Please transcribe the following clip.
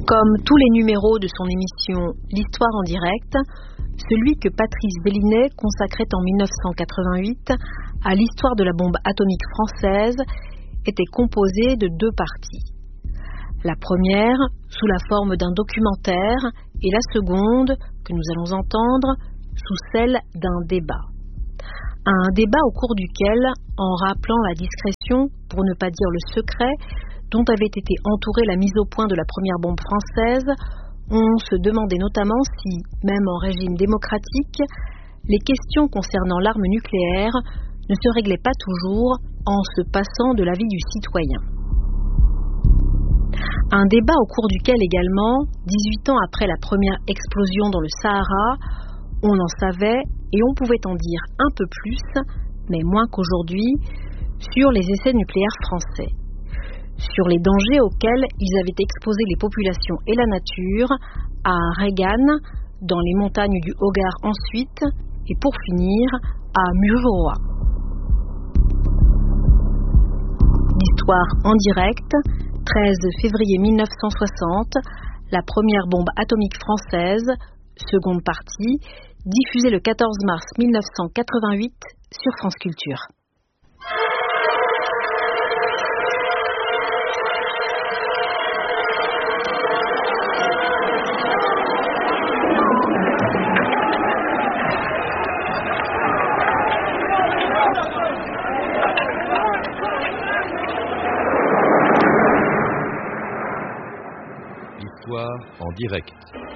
Comme tous les numéros de son émission L'Histoire en direct, celui que Patrice Bellinet consacrait en 1988 à l'histoire de la bombe atomique française était composé de deux parties. La première, sous la forme d'un documentaire, et la seconde, que nous allons entendre, sous celle d'un débat. Un débat au cours duquel, en rappelant la discrétion, pour ne pas dire le secret, dont avait été entourée la mise au point de la première bombe française, on se demandait notamment si, même en régime démocratique, les questions concernant l'arme nucléaire ne se réglaient pas toujours en se passant de l'avis du citoyen. Un débat au cours duquel également, 18 ans après la première explosion dans le Sahara, on en savait et on pouvait en dire un peu plus, mais moins qu'aujourd'hui, sur les essais nucléaires français. Sur les dangers auxquels ils avaient exposé les populations et la nature, à Regan, dans les montagnes du Hogar ensuite, et pour finir, à Mururoa. L'histoire en direct, 13 février 1960, la première bombe atomique française, seconde partie, diffusée le 14 mars 1988 sur France Culture. L'Histoire en direct.